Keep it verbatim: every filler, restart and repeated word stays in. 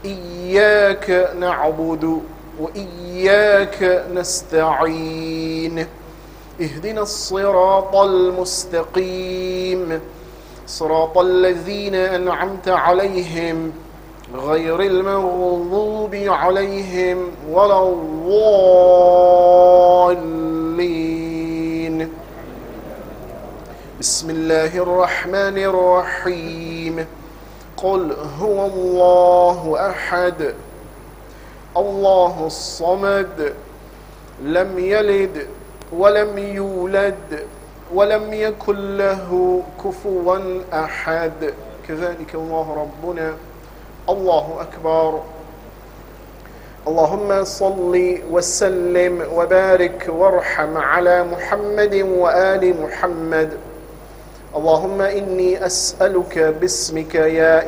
إياك نعبد وإياك نستعين اهدنا الصراط المستقيم صراط الذين أنعمت عليهم غير المغضوب عليهم ولا الضالين. بسم الله الرحمن الرحيم. قل هو الله أحد الله الصمد لم يلد ولم يولد ولم يكن له كفوا أحد. كذلك الله ربنا. الله أكبر. اللهم صل وسلم وبارك وارحم على محمد وآل محمد. اللهم إني أسألك باسمك يا